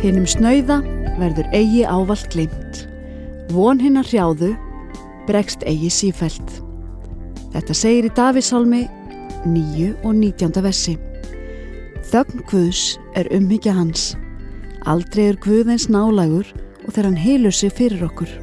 Hinum snauða verður eigi ávallt gleymt. Von hinnar hrjáðu bregst eigi sífellt. Þetta segir í Davíðssálmi 9 og 19. versi. Þögn Guðs umhyggja hans. Aldrei Guð eins nálægur og þegar hann hylur sig fyrir okkur.